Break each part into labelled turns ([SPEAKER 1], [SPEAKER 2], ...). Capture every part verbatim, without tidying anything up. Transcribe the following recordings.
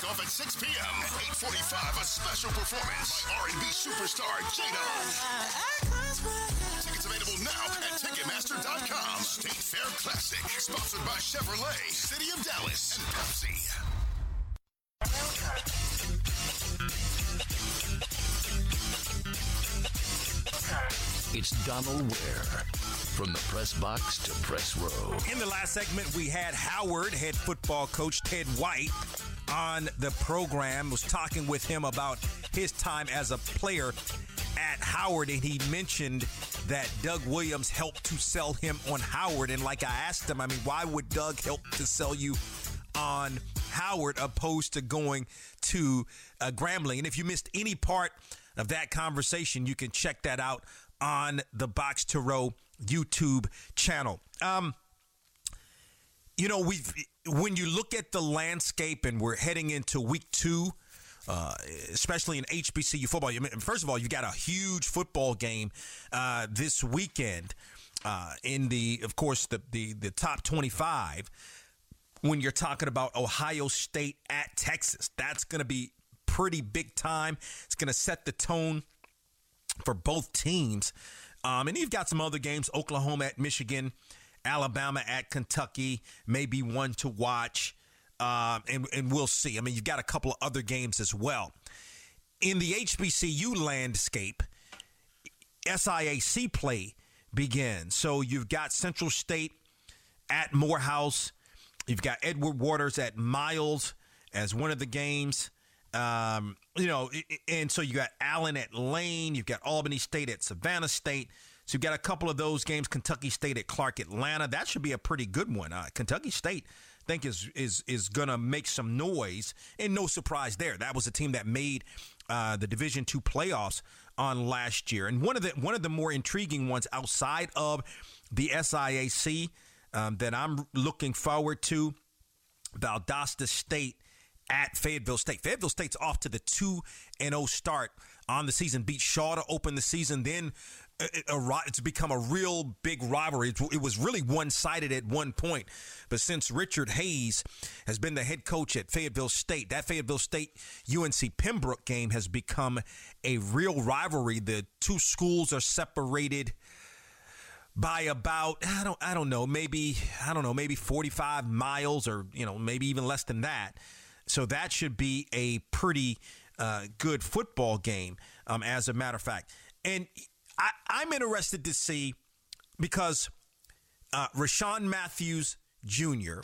[SPEAKER 1] Kickoff at six p.m. eight forty-five, a special performance by R and B superstar J-Dog. Tickets available now at Ticketmaster dot com. State Fair Classic, sponsored by Chevrolet, City of Dallas, and Pepsi.
[SPEAKER 2] It's Donald Ware. From the press box to press row.
[SPEAKER 3] In the last segment, we had Howard head football coach Ted White on the program. Was talking with him about his time as a player at Howard, and he mentioned that Doug Williams helped to sell him on Howard. And like I asked him, I mean, why would Doug help to sell you on Howard opposed to going to uh, Grambling? And if you missed any part of that conversation, you can check that out on the Box to Row YouTube channel. Um, you know, we've when you look at the landscape, and we're heading into week two, uh, especially in H B C U football. First of all, you got a huge football game uh, this weekend uh, in the, of course, the the, the top twenty-five. When you're talking about Ohio State at Texas, that's going to be pretty big time. It's going to set the tone for both teams. Um, and you've got some other games, Oklahoma at Michigan, Alabama at Kentucky, maybe one to watch, um, and, and we'll see. I mean, you've got a couple of other games as well. In the H B C U landscape, S I A C play begins. So you've got Central State at Morehouse. You've got Edward Waters at Miles as one of the games. Um, you know, and so you got Allen at Lane, you've got Albany State at Savannah State. So you've got a couple of those games, Kentucky State at Clark Atlanta. That should be a pretty good one. Uh, Kentucky State, I think, is is is going to make some noise, and no surprise there. That was a team that made uh, the Division two playoffs on last year. And one of the one of the more intriguing ones outside of the S I A C um, that I'm looking forward to, Valdosta State at Fayetteville State. Fayetteville State's off to the two and oh start on the season. Beat Shaw to open the season. Then it's become a real big rivalry. It was really one-sided at one point. But since Richard Hayes has been the head coach at Fayetteville State, that Fayetteville State U N C Pembroke game has become a real rivalry. The two schools are separated by about, I don't I don't know, maybe, I don't know, maybe forty-five miles, or, you know, maybe even less than that. So that should be a pretty uh, good football game, um, as a matter of fact. And I, I'm interested to see, because uh, Rashawn Matthews Junior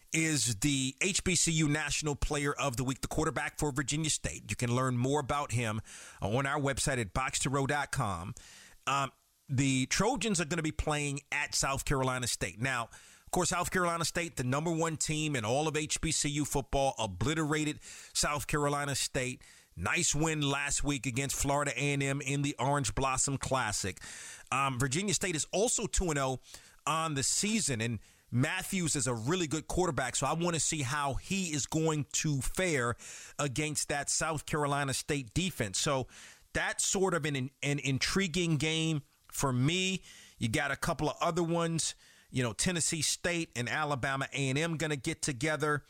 [SPEAKER 3] is the H B C U National Player of the Week, the quarterback for Virginia State. You can learn more about him on our website at box to row dot com. Um, the Trojans are going to be playing at South Carolina State. Now, of course, South Carolina State, the number one team in all of H B C U football, obliterated South Carolina State. Nice win last week against Florida A and M in the Orange Blossom Classic. Um, Virginia State is also two and oh on the season, and Matthews is a really good quarterback, so I want to see how he is going to fare against that South Carolina State defense. So that's sort of an, an intriguing game for me. You got a couple of other ones. You know, Tennessee State and Alabama A and M going to get together.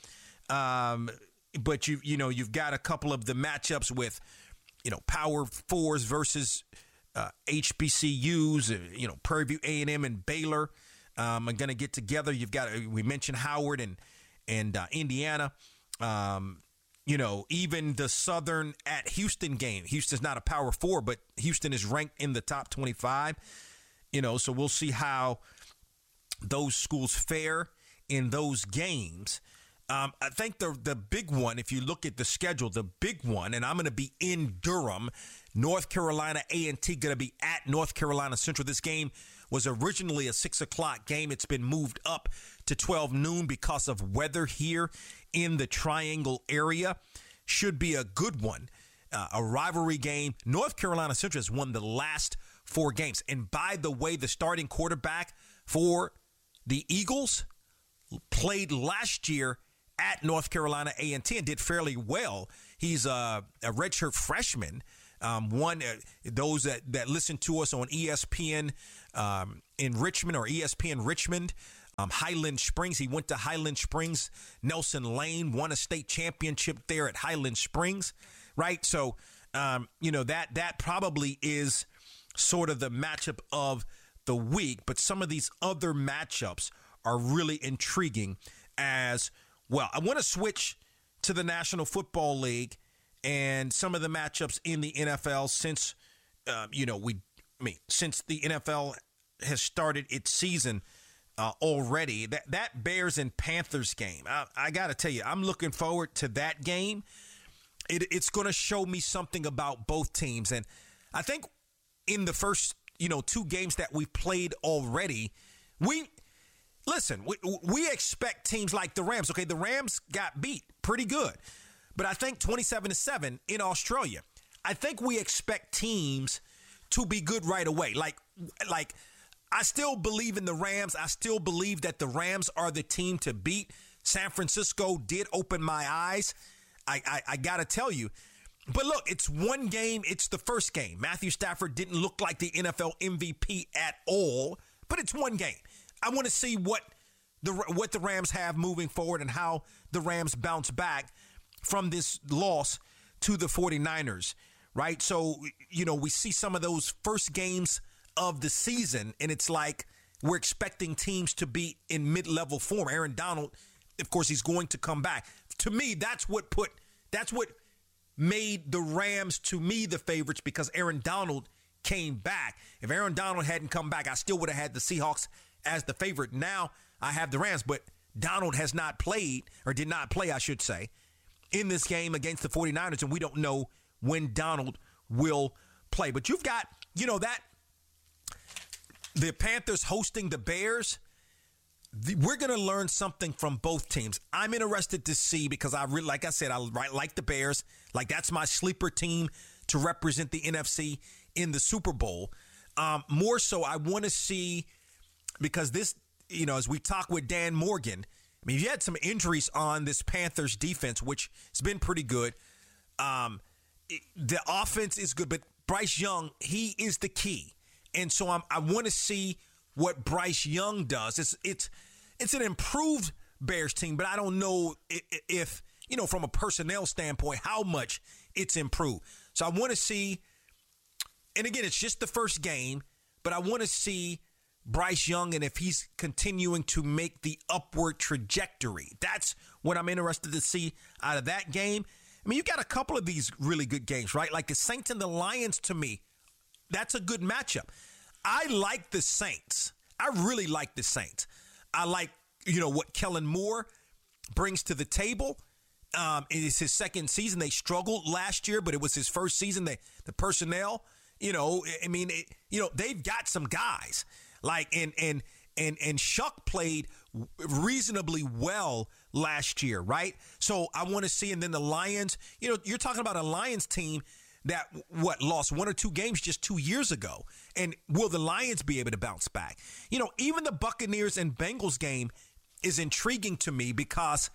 [SPEAKER 3] Um, but, you you know, you've got a couple of the matchups with, you know, Power Fours versus uh, H B C Us. Uh, you know, Prairie View A and M and Baylor um, are going to get together. You've got, we mentioned Howard and, and uh, Indiana. Um, you know, even the Southern at Houston game. Houston's not a Power Four, but Houston is ranked in the top twenty-five. You know, so we'll see how those schools fare in those games. Um, I think the the big one, if you look at the schedule, the big one, and I'm going to be in Durham, North Carolina A and T going to be at North Carolina Central. This game was originally a six o'clock game. It's been moved up to twelve noon because of weather here in the Triangle area. Should be a good one, uh, a rivalry game. North Carolina Central has won the last four games. And by the way, the starting quarterback for the Eagles played last year at North Carolina A and T and did fairly well. He's a, a redshirt freshman. Um, one, uh, those that, that listen to us on E S P N um, in Richmond or E S P N Richmond um, Highland Springs. He went to Highland Springs. Nelson Lane won a state championship there at Highland Springs, right? So, um, you know, that that probably is sort of the matchup of the week. But some of these other matchups are really intriguing as well. I want to switch to the National Football League and some of the matchups in the N F L since, uh, you know, we, I mean, since the N F L has started its season uh, already. That that Bears and Panthers game, I, I got to tell you, I'm looking forward to that game. It, it's going to show me something about both teams. And I think in the first, you know, two games that we've played already, we, listen, we, we expect teams like the Rams. Okay, the Rams got beat pretty good. But I think twenty-seven to seven in Australia. I think we expect teams to be good right away. Like, like I still believe in the Rams. I still believe that the Rams are the team to beat. San Francisco did open my eyes. I, I, I got to tell you. But look, it's one game. It's the first game. Matthew Stafford didn't look like the N F L M V P at all. But it's one game. I want to see what the what the Rams have moving forward and how the Rams bounce back from this loss to the 49ers, right? So, you know, we see some of those first games of the season, and it's like we're expecting teams to be in mid-level form. Aaron Donald, of course, he's going to come back. To me, that's what put that's what made the Rams, to me, the favorites, because Aaron Donald came back. If Aaron Donald hadn't come back, I still would have had the Seahawks as the favorite. Now I have the Rams, but Donald has not played, or did not play, I should say, in this game against the 49ers, and we don't know when Donald will play. But you've got, you know, that the Panthers hosting the Bears. The, we're going to learn something from both teams. I'm interested to see, because I really, like I said, I like the Bears. Like, that's my sleeper team to represent the N F C in the Super Bowl. Um, more so, I want to see, because this, you know, as we talk with Dan Morgan, I mean, you had some injuries on this Panthers defense, which has been pretty good. Um, it, the offense is good, but Bryce Young, he is the key. And so I'm, I want to see what Bryce Young does. It's it's it's an improved Bears team, but I don't know if, if you know, from a personnel standpoint, how much it's improved. So I want to see, and again, it's just the first game, but I want to see Bryce Young, and if he's continuing to make the upward trajectory. That's what I'm interested to see out of that game. I mean, you got a couple of these really good games, right? Like the Saints and the Lions, to me, that's a good matchup. I like the Saints. I really like the Saints. I like, you know, what Kellen Moore brings to the table. Um, it is his second season. They struggled last year, but it was his first season. They, the personnel, you know, I mean, it, you know, they've got some guys. Like, and and and and Shuck played reasonably well last year, right? So I want to see, and then the Lions, you know, you're talking about a Lions team that, what, lost one or two games just two years ago. And will the Lions be able to bounce back? You know, even the Buccaneers and Bengals game is intriguing to me, because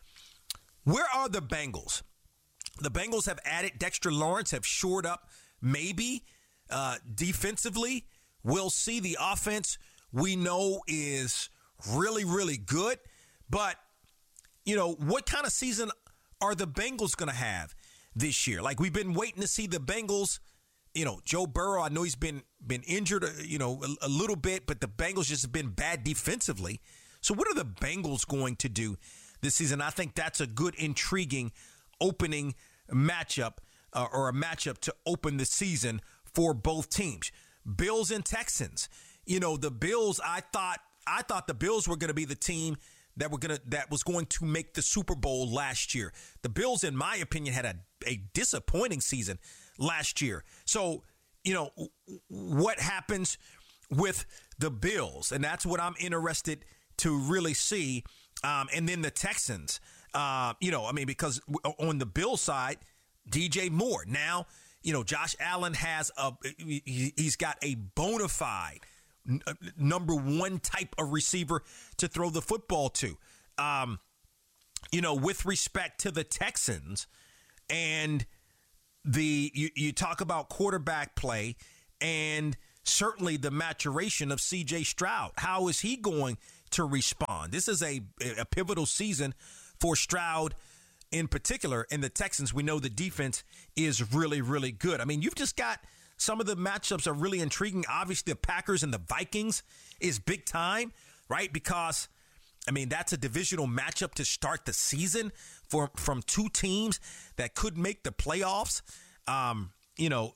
[SPEAKER 3] where are the Bengals? The Bengals have added Dexter Lawrence, have shored up maybe uh, defensively. We'll see. The offense we know is really, really good. But, you know, what kind of season are the Bengals going to have this year? Like, we've been waiting to see the Bengals. You know, Joe Burrow, I know he's been been injured, you know, a, a little bit, but the Bengals just have been bad defensively. So what are the Bengals going to do this season? I think that's a good, intriguing opening matchup uh, or a matchup to open the season for both teams. Bills and Texans. You know, the Bills, I thought I thought the Bills were going to be the team that were going to that was going to make the Super Bowl last year. The Bills, in my opinion, had a, a disappointing season last year. So, you know, what happens with the Bills? And that's what I'm interested to really see. Um, and then the Texans, uh, you know, I mean, because on the Bills side, D J Moore. Now, you know, Josh Allen has a, he's got a bona fide number one type of receiver to throw the football to. Um, you know, with respect to the Texans and the, you, you talk about quarterback play and certainly the maturation of C J Stroud. How is he going to respond. This is a, a pivotal season for Stroud in particular. And the Texans, we know the defense is really, really good. I mean, you've just got some of the matchups are really intriguing. Obviously, the Packers and the Vikings is big time, right? Because, I mean, that's a divisional matchup to start the season for from two teams that could make the playoffs. Um, you know,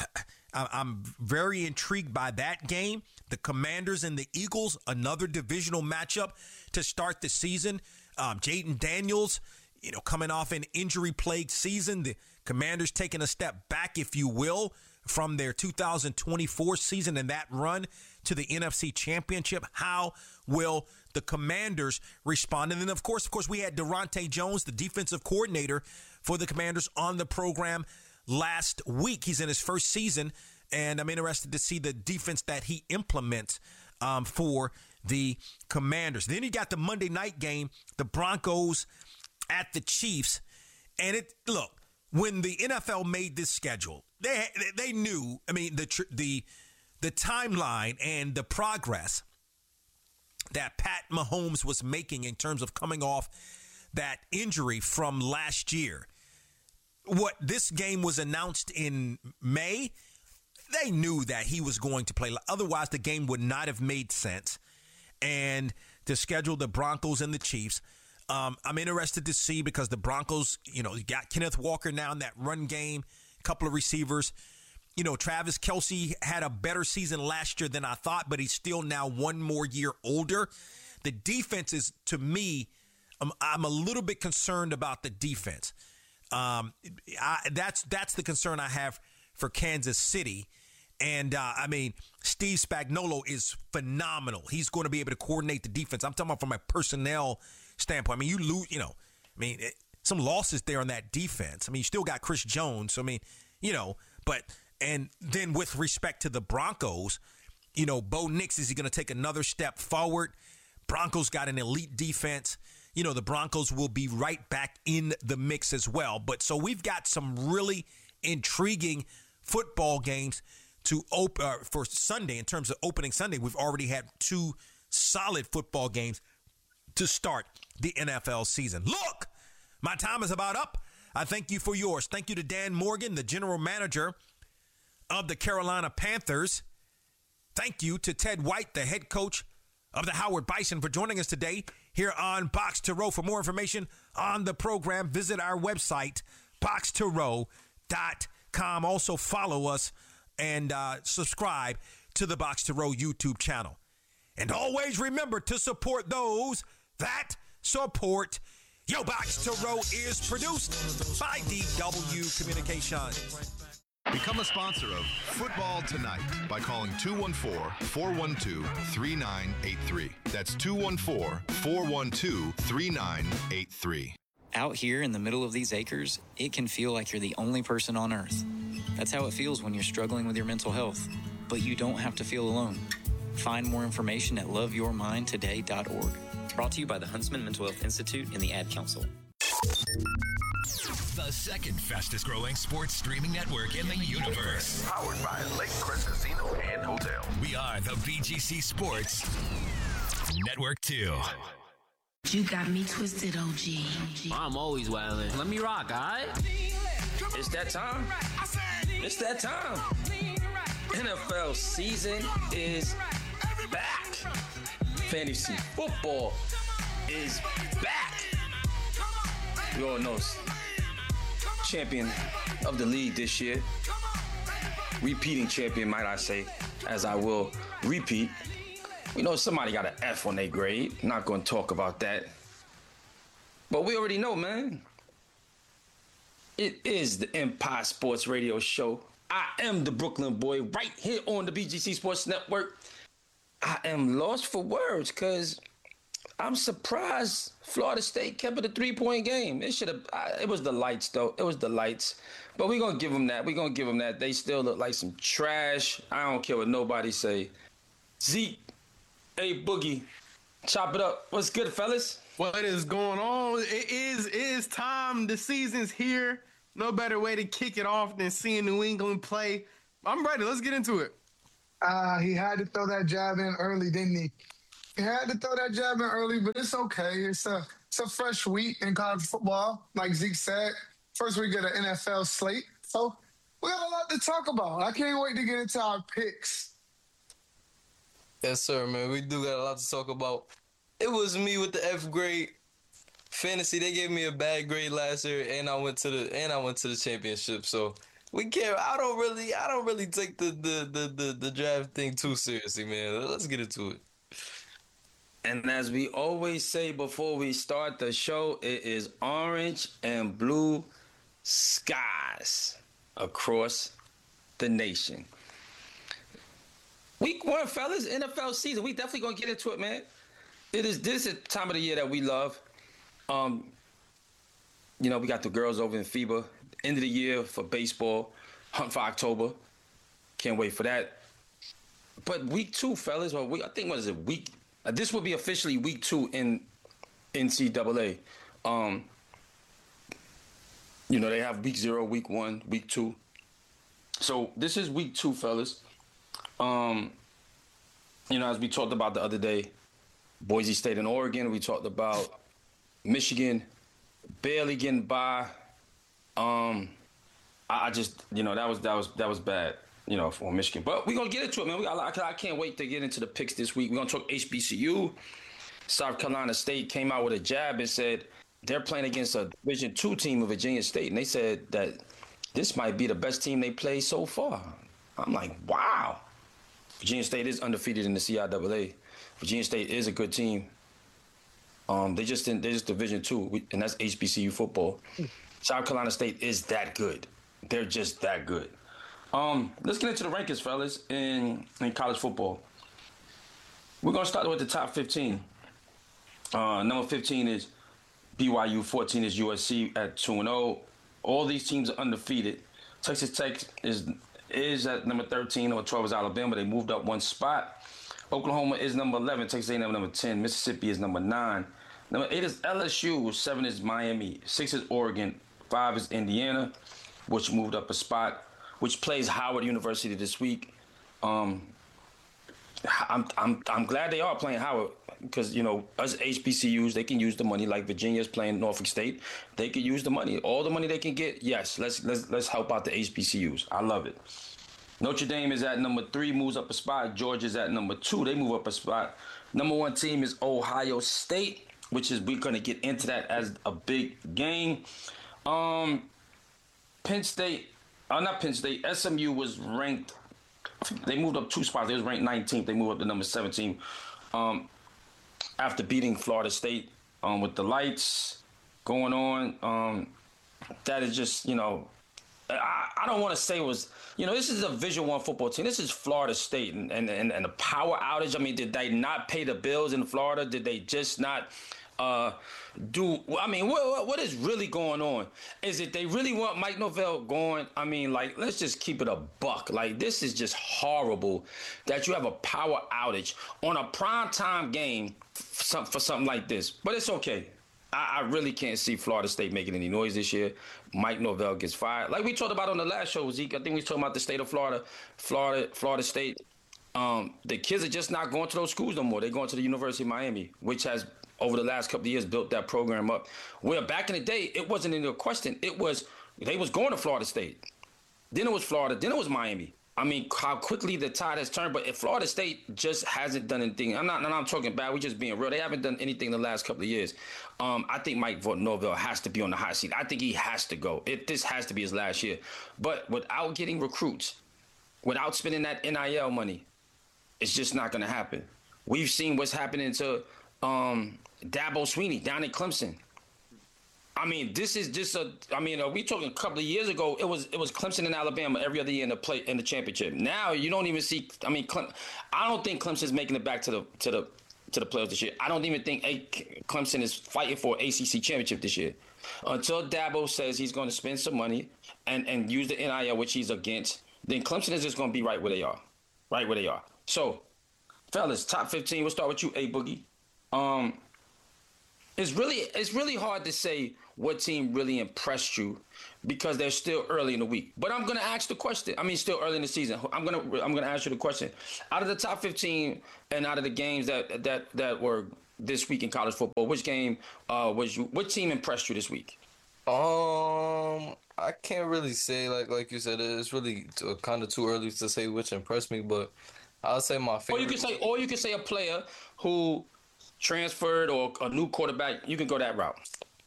[SPEAKER 3] I'm very intrigued by that game. The Commanders and the Eagles, another divisional matchup to start the season. Um, Jaden Daniels, you know, coming off an injury-plagued season. The Commanders taking a step back, if you will, from their two thousand twenty-four season and that run to the N F C Championship. How will the Commanders respond? And then, of course, of course, we had Durante Jones, the defensive coordinator for the Commanders, on the program last week. He's in his first season, and I'm interested to see the defense that he implements um, for the Commanders. Then you got the Monday night game, the Broncos at the Chiefs. And it look, when the N F L made this schedule, they they knew, I mean, the the the timeline and the progress that Pat Mahomes was making in terms of coming off that injury from last year. What this game was announced in May, they knew that he was going to play. Otherwise, the game would not have made sense. And to schedule the Broncos and the Chiefs, um, I'm interested to see, because the Broncos, you know, you got Kenneth Walker now in that run game, a couple of receivers. You know, Travis Kelce had a better season last year than I thought, but he's still now one more year older. The defense is, to me, I'm, I'm a little bit concerned about the defense. Um, I, that's that's the concern I have for Kansas City. And, uh, I mean, Steve Spagnuolo is phenomenal. He's going to be able to coordinate the defense. I'm talking about from a personnel standpoint. I mean, you lose, you know, I mean, it, some losses there on that defense. I mean, you still got Chris Jones. So, I mean, you know, but, and then with respect to the Broncos, you know, Bo Nix, is he going to take another step forward? Broncos got an elite defense. You know, the Broncos will be right back in the mix as well. But so we've got some really intriguing football games to open uh, for Sunday. In terms of opening Sunday, we've already had two solid football games to start the N F L season. Look, my time is about up. I thank you for yours. Thank you to Dan Morgan, the general manager of the Carolina Panthers. Thank you to Ted White, the head coach of the Howard Bison, for joining us today here on Box to Row. For more information on the program, visit our website, box to row dot com. Also follow us and uh, subscribe to the Box to Row YouTube channel. And always remember to support those that support Yo. Box to Row is produced by D W Communications.
[SPEAKER 1] Become a sponsor of Football Tonight by calling two one four, four one two, three nine eight three. That's two one four, four one two, three nine eight three.
[SPEAKER 4] Out here in the middle of these acres, it can feel like you're the only person on earth. That's how it feels when you're struggling with your mental health. But you don't have to feel alone. Find more information at love your mind today dot org. Brought to you by the Huntsman Mental Health Institute and the Ad Council.
[SPEAKER 2] The second fastest growing sports streaming network in the universe.
[SPEAKER 5] Powered by Lake Crest Casino and Hotel.
[SPEAKER 2] We are the B G C Sports Network two.
[SPEAKER 6] You got me twisted, O G.
[SPEAKER 7] I'm always wildin'. Let me rock, all right? It's that time. It's that time. N F L season is back. Fantasy football is back. You all know champion of the league this year. Repeating champion, might I say, as I will repeat. We know somebody got an F on their grade. Not going to talk about that. But we already know, man. It is the Empire Sports Radio Show. I am the Brooklyn boy right here on the B G C Sports Network. I am lost for words because I'm surprised Florida State kept it a three-point game. It should have. It was the lights, though. It was the lights. But we're going to give them that. We're going to give them that. They still look like some trash. I don't care what nobody say. Zeke, hey, Boogie, chop it up. What's good, fellas?
[SPEAKER 8] What is going on? It is, it is time. The season's here. No better way to kick it off than seeing New England play. I'm ready. Let's get into it.
[SPEAKER 9] Uh, he had to throw that jab in early, didn't he? He had to throw that jab in early, but it's okay. It's a it's a fresh week in college football, like Zeke said. First week of the N F L slate. So we got a lot to talk about. I can't wait to get into our picks.
[SPEAKER 10] Yes, sir, man. We do got a lot to talk about. It was me with the F grade fantasy. They gave me a bad grade last year, and I went to the and I went to the championship. So we can't. I don't really. I don't really take the the the the, the draft thing too seriously, man. Let's get into it.
[SPEAKER 7] And as we always say before we start the show, it is orange and blue skies across the nation. Week one, fellas, N F L season. We definitely gonna get into it, man. It is this is the time of the year that we love. Um, you know, we got the girls over in FIBA. End of the year for baseball. Hunt for October. Can't wait for that. But week two, fellas, or we, I think what is it? Week. Uh, this will be officially week two in N C double A. Um, you know, they have week zero, week one, week two. So this is week two, fellas. Um, you know, as we talked about the other day, Boise State and Oregon. We talked about Michigan barely getting by. Um, I, I just, you know, that was that was that was bad. You know, for Michigan. But we're going to get into it, man. We, I, I can't wait to get into the picks this week. We're going to talk H B C U. South Carolina State came out with a jab and said they're playing against a Division two team of Virginia State. And they said that this might be the best team they played so far. I'm like, wow. Virginia State is undefeated in the C I A A. Virginia State is a good team. Um, they just in, they're just Division two, and that's H B C U football. South Carolina State is that good. They're just that good. Um, let's get into the rankings, fellas, in, in college football. We're going to start with the top fifteen. Uh, number fifteen is B Y U, fourteen is U S C at two and oh. All these teams are undefeated. Texas Tech is is at number thirteen. Number twelve is Alabama. They moved up one spot. Oklahoma is number eleven. Texas A and M number ten. Mississippi is number nine. Number eight is L S U. seven is Miami. six is Oregon. five is Indiana, which moved up a spot, which plays Howard University this week. Um, I'm I'm I'm glad they are playing Howard because, you know, us H B C Us, they can use the money like Virginia's playing Norfolk State. They can use the money, all the money they can get. Yes, let's let's let's help out the H B C Us. I love it. Notre Dame is at number three, moves up a spot. Georgia's at number two, they move up a spot. Number one team is Ohio State, which is we're gonna get into that as a big game. Um, Penn State. Uh, not Penn State. S M U was ranked. They moved up two spots. They was ranked nineteenth. They moved up to number seventeen. Um, after beating Florida State um, with the lights going on. Um, that is just, you know, I, I don't want to say it was, you know, this is a Division One football team. This is Florida State and, and, and, and the power outage. I mean, did they not pay the bills in Florida? Did they just not uh, do, I mean, what, what is really going on? Is it they really want Mike Norvell going? I mean, like, let's just keep it a buck. Like, this is just horrible that you have a power outage on a primetime game for, some, for something like this. But it's okay. I, I really can't see Florida State making any noise this year. Mike Norvell gets fired. Like we talked about on the last show, Zeke, I think we were talking about the state of Florida, Florida, Florida State. Um, the kids are just not going to those schools no more. They're going to the University of Miami, which has, over the last couple of years, built that program up. Where back in the day, it wasn't even a question. It was, they was going to Florida State. Then it was Florida. Then it was Miami. I mean, how quickly the tide has turned. But if Florida State just hasn't done anything, I'm not, I'm talking bad. We're just being real. They haven't done anything in the last couple of years. Um, I think Mike Norvell has to be on the hot seat. I think he has to go. It, this has to be his last year. But without getting recruits, without spending that N I L money, it's just not going to happen. We've seen what's happening to um, Dabo Swinney down in Clemson. I mean, this is just a. I mean, are we talking a couple of years ago? It was it was Clemson and Alabama every other year in the play in the championship. Now you don't even see. I mean, Clem, I don't think Clemson's making it back to the to the to the playoffs this year. I don't even think a, Clemson is fighting for an A C C championship this year until Dabo says he's going to spend some money and and use the N I L, which he's against. Then Clemson is just going to be right where they are, right where they are. So, fellas, top fifteen. We'll start with you, A Boogie. Um. it's really it's really hard to say what team really impressed you because they're still early in the week. But I'm gonna ask the question. I mean, still early in the season. I'm gonna I'm gonna ask you the question. Out of the top fifteen and out of the games that that that were this week in college football, which game uh, was you? What team impressed you this week?
[SPEAKER 10] Um, I can't really say like like you said. It's really kind of too early to say which impressed me, but I'll say my favorite.
[SPEAKER 7] Or you can say, or you can say a player who transferred or a new quarterback. You can go that route.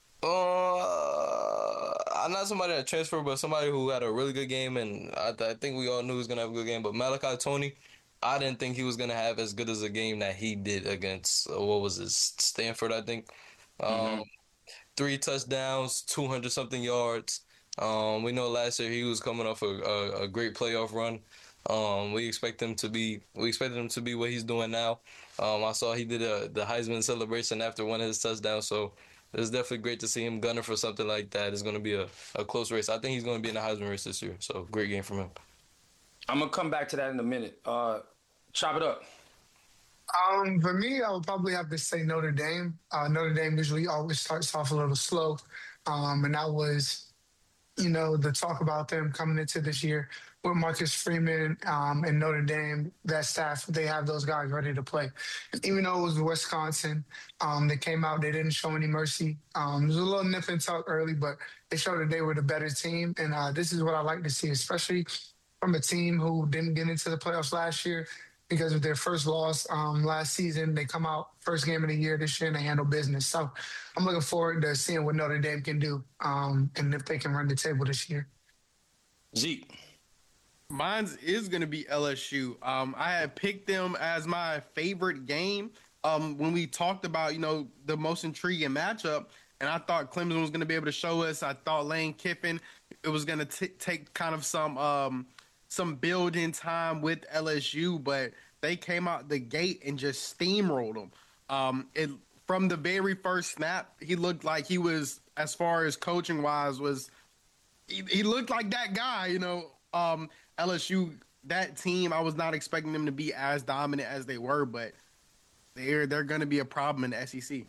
[SPEAKER 10] Uh, I'm not somebody that transferred, but somebody who had a really good game, and I, I think we all knew he was gonna have a good game. But Malachi Tony, I didn't think he was gonna have as good as a game that he did against uh, what was it, Stanford, I think. Um, mm-hmm. Three touchdowns, two hundred something yards. Um, we know last year he was coming off a, a, a great playoff run. Um, we expect him to be. We expected him to be what he's doing now. Um, I saw he did a, the Heisman celebration after one of his touchdowns, so it's definitely great to see him gunning for something like that. It's going to be a, a close race. I think he's going to be in the Heisman race this year. So great game from him.
[SPEAKER 7] I'm gonna come back to that in a minute. Uh, chop it up.
[SPEAKER 9] Um, for me, I would probably have to say Notre Dame. Uh, Notre Dame usually always starts off a little slow, um, and that was, you know, the talk about them coming into this year with Marcus Freeman um, and Notre Dame. That staff, they have those guys ready to play. And even though it was Wisconsin, um, they came out, they didn't show any mercy. Um, it was a little nip and tuck early, but they showed that they were the better team, and uh, this is what I like to see, especially from a team who didn't get into the playoffs last year. Because of their first loss um, last season, they come out first game of the year this year and they handle business. So I'm looking forward to seeing what Notre Dame can do um, and if they can run the table this year.
[SPEAKER 7] Zeke.
[SPEAKER 8] Mine is going to be L S U. Um, I had picked them as my favorite game um, when we talked about, you know, the most intriguing matchup. And I thought Clemson was going to be able to show us. I thought Lane Kiffin, it was going to take kind of some um, – some building time with L S U, but they came out the gate and just steamrolled them. Um, it from the very first snap, he looked like he was, as far as coaching wise, was he, he looked like that guy. You know, um, L S U, that team, I was not expecting them to be as dominant as they were, but they're they're going to be a problem in the S E C.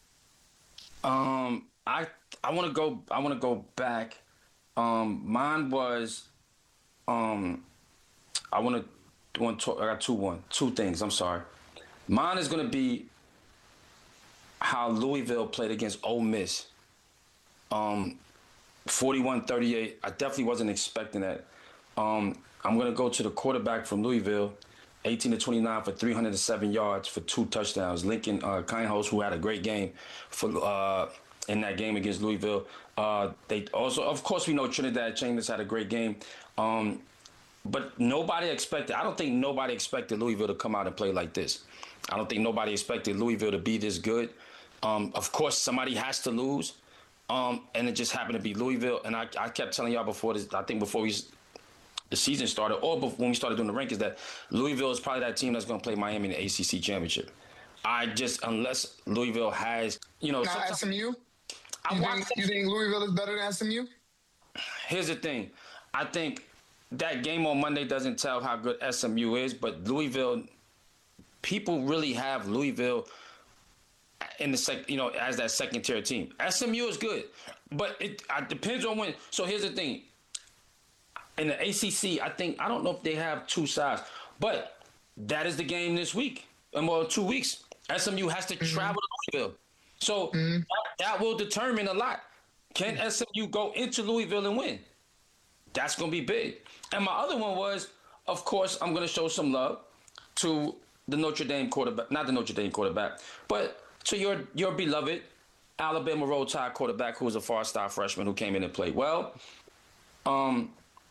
[SPEAKER 7] Um, I I want to go. I want to go back. Um, mine was. Um, I want to want to. I got two one two things. I'm sorry. Mine is gonna be how Louisville played against Ole Miss. Um, forty-one thirty-eight. I definitely wasn't expecting that. Um, I'm gonna go to the quarterback from Louisville, eighteen to twenty-nine for three hundred seven yards for two touchdowns. Lincoln uh, Kienholz, who had a great game for uh, in that game against Louisville. Uh, they also, of course, we know Trinidad Chambers had a great game. Um, but nobody expected, I don't think nobody expected Louisville to come out and play like this. I don't think nobody expected Louisville to be this good. Um, of course, somebody has to lose. Um, and it just happened to be Louisville. And I, I kept telling y'all before this, I think before we, the season started, or before, when we started doing the rankings, that Louisville is probably that team that's going to play Miami in the A C C championship. I just, unless Louisville has, you know.
[SPEAKER 9] Now, S M U?
[SPEAKER 7] I
[SPEAKER 9] you, think, you think Louisville is better than S M U?
[SPEAKER 7] Here's the thing. I think that game on Monday doesn't tell how good S M U is, but Louisville, people really have Louisville in the sec, you know, as that second tier team. S M U is good, but it, it depends on when. So here's the thing. In the A C C, I think, I don't know if they have two sides, but that is the game this week. And well, two weeks. S M U has to mm-hmm. travel to Louisville. So mm-hmm. that, that will determine a lot. Can S M U go into Louisville and win? That's going to be big. And my other one was, of course, I'm going to show some love to the Notre Dame quarterback, not the Notre Dame quarterback, but to your your beloved Alabama Roll Tide quarterback, who was a four-star freshman who came in and played well. Um,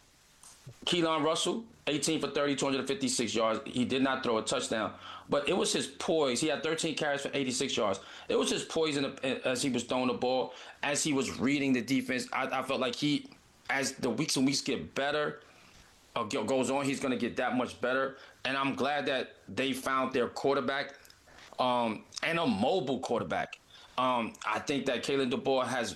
[SPEAKER 7] Keelan Russell, eighteen for thirty, two hundred fifty-six yards. He did not throw a touchdown, but it was his poise. He had thirteen carries for eighty-six yards. It was his poise in the, as he was throwing the ball, as he was reading the defense. I, I felt like he, as the weeks and weeks get better, uh, goes on, he's going to get that much better. And I'm glad that they found their quarterback um, and a mobile quarterback. Um, I think that Kalen DeBoer has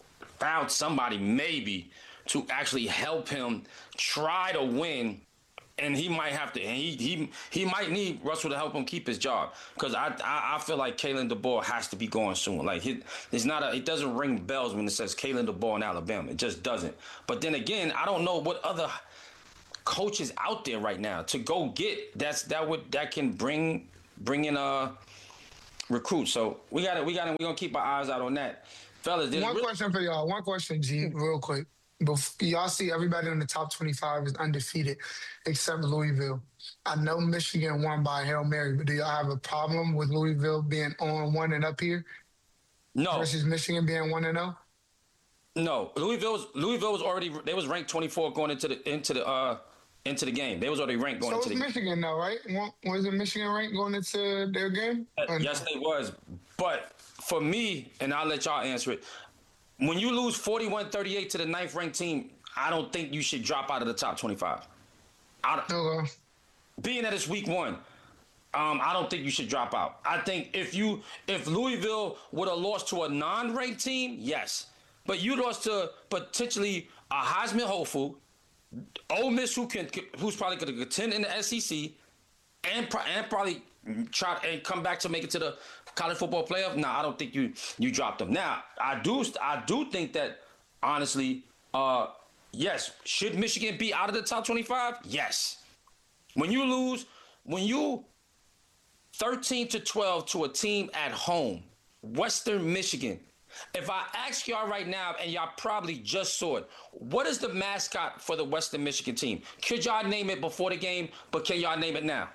[SPEAKER 7] found somebody maybe to actually help him try to win And he might have to, and he he he might need Russell to help him keep his job, because I, I I feel like Kalen DeBoer has to be going soon. Like it, it's not a, it doesn't ring bells when it says Kalen DeBoer in Alabama. It just doesn't. But then again, I don't know what other coaches out there right now to go get that's that would that can bring bring in a recruit. So we got it. We got it. We're gonna keep our eyes out on that, fellas.
[SPEAKER 9] One
[SPEAKER 7] really-
[SPEAKER 9] question for y'all. One question, G, real quick. Bef- y'all see everybody in the top twenty-five is undefeated except Louisville. I know Michigan won by Hail Mary, but do y'all have a problem with Louisville being on one and up here?
[SPEAKER 7] No.
[SPEAKER 9] Versus Michigan being one and zero.
[SPEAKER 7] No, Louisville was Louisville was already they was ranked twenty-four going into the into the uh into the game. They was already ranked going
[SPEAKER 9] So
[SPEAKER 7] into
[SPEAKER 9] was
[SPEAKER 7] the
[SPEAKER 9] Michigan though, right? Wa- Was it Michigan ranked going into their game?
[SPEAKER 7] Uh, yes, they was. But for me, and I'll let y'all answer it. When you lose forty-one thirty-eight to the ninth ranked team, I don't think you should drop out of the top twenty-five. I don't,
[SPEAKER 9] Okay.
[SPEAKER 7] Being that it's week one, um, I don't think you should drop out. I think if you if Louisville would have lost to a non-ranked team, yes. But you lost to potentially a Heisman hopeful, Ole Miss who can who's probably going to contend in the S E C, and pro- and probably try and come back to make it to the college football playoff. Nah, I don't think you you dropped them. Now, I do I do think that honestly, uh, yes, should Michigan be out of the top twenty-five? Yes. When you lose, when you thirteen to twelve to a team at home, Western Michigan. If I ask y'all right now, and y'all probably just saw it, what is the mascot for the Western Michigan team? Could y'all name it before the game, but can y'all name it now?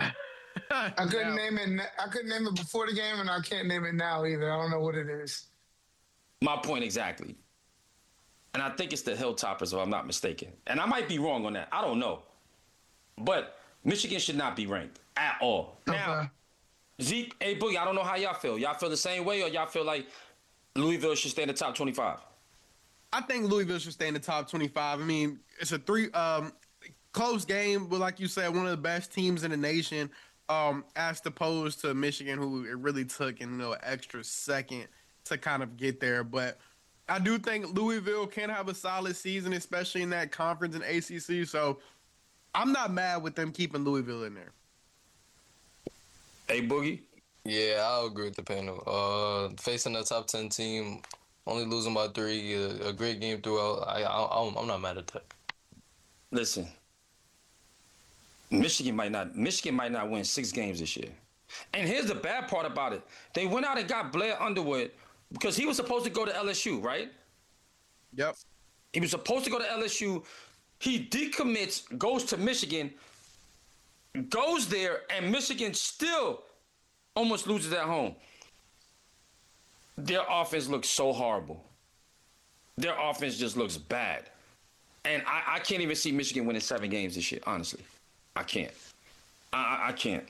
[SPEAKER 9] I couldn't name it. na- I couldn't name it before the game, and I can't name it now either. I don't know what it is.
[SPEAKER 7] My point exactly. And I think it's the Hilltoppers, if I'm not mistaken. And I might be wrong on that. I don't know. But Michigan should not be ranked at all. Now,
[SPEAKER 9] Okay.
[SPEAKER 7] Zeke, hey, Boogie, I don't know how y'all feel. Y'all feel the same way, or y'all feel like Louisville should stay in the top twenty-five?
[SPEAKER 8] I think Louisville should stay in the top twenty-five. I mean, it's a three um, close game, but like you said, one of the best teams in the nation, um, as opposed to Michigan, who it really took, you know, an extra second to kind of get there. But I do think Louisville can have a solid season, especially in that conference and A C C. So I'm not mad with them keeping Louisville in there.
[SPEAKER 7] Hey, Boogie?
[SPEAKER 10] Yeah, I'll agree with the panel. Uh, facing a top ten team, only losing by three, a, a great game throughout. I, I, I'm I'm not mad at that.
[SPEAKER 7] Listen, Michigan might not Michigan might not win six games this year. And here's the bad part about it. They went out and got Blair Underwood because he was supposed to go to L S U, right?
[SPEAKER 8] Yep.
[SPEAKER 7] He was supposed to go to L S U. He decommits, goes to Michigan, goes there, and Michigan still almost loses at home. Their offense looks so horrible. Their offense just looks bad. And I, I can't even see Michigan winning seven games this year, honestly. I can't. I, I, I can't.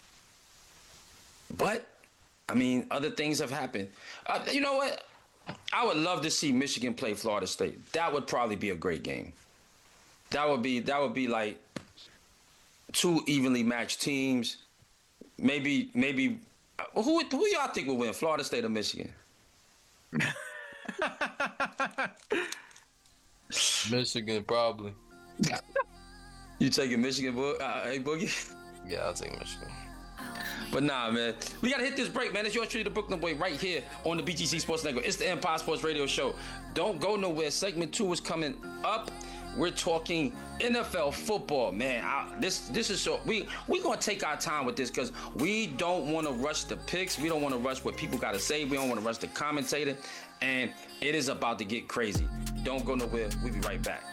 [SPEAKER 7] But, I mean, other things have happened. Uh, you know what? I would love to see Michigan play Florida State. That would probably be a great game. That would be that would be like two evenly matched teams. Maybe maybe who who y'all think will win, Florida State or Michigan?
[SPEAKER 10] Michigan, probably.
[SPEAKER 7] You taking Michigan, Bo- uh, hey, Boogie?
[SPEAKER 10] Yeah, I'll take Michigan.
[SPEAKER 7] But nah, man. We got to hit this break, man. It's yours truly, the Brooklyn Boy, right here on the B G C Sports Network. It's the Empire Sports Radio Show. Don't go nowhere. Segment two is coming up. We're talking N F L football, man. I, this this is so we we gonna take our time with this because we don't want to rush the picks. We don't want to rush what people gotta say. We don't want to rush the commentator, and it is about to get crazy. Don't go nowhere. We'll be right back.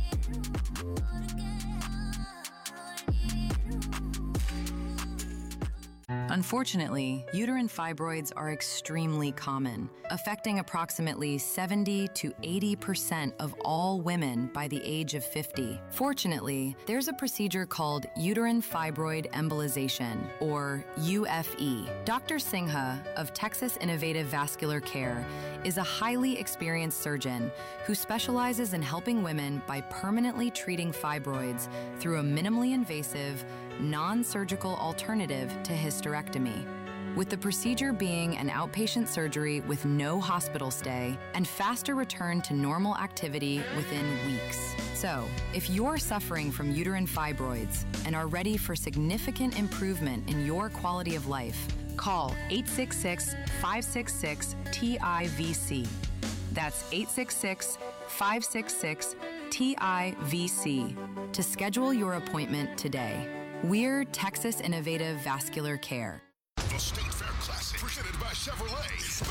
[SPEAKER 11] Unfortunately, uterine fibroids are extremely common, affecting approximately seventy to eighty percent of all women by the age of fifty. Fortunately, there's a procedure called uterine fibroid embolization, or U F E. Doctor Singha of Texas Innovative Vascular Care is a highly experienced surgeon who specializes in helping women by permanently treating fibroids through a minimally invasive, non-surgical alternative to hysterectomy. with the procedure being an outpatient surgery with no hospital stay and faster return to normal activity within weeks. So, if you're suffering from uterine fibroids and are ready for significant improvement in your quality of life, call eight six six, five six six, T I V C. That's eight six six, five six six, T I V C to schedule your appointment today. We're Texas Innovative Vascular Care.
[SPEAKER 1] The State Fair Classic, presented by Chevrolet.